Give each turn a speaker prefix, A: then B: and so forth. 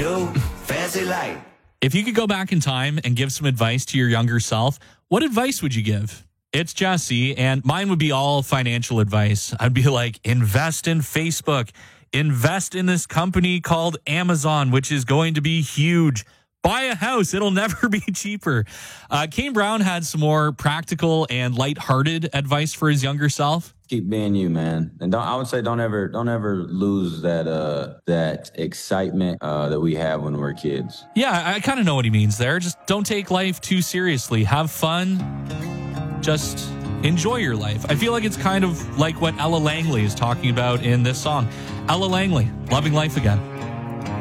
A: do, fancy life.
B: If you could go back in time and give some advice to your younger self, what advice would you give? It's Jesse, and mine would be all financial advice. I'd be like, invest in Facebook, invest in this company called Amazon, which is going to be huge. Buy a house. It'll never be cheaper. Kane Brown had some more practical and lighthearted advice for his younger self.
C: Keep being you, man. And I would say don't ever lose that excitement that we have when we're kids.
B: Yeah, I kind of know what he means there. Just don't take life too seriously. Have fun. Just enjoy your life. I feel like it's kind of like what Ella Langley is talking about in this song. Ella Langley, Loving Life Again.